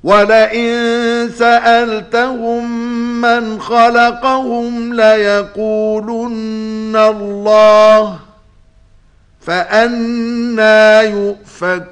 ولئن سألتهم من خلقهم ليقولن الله فأنى يؤفكون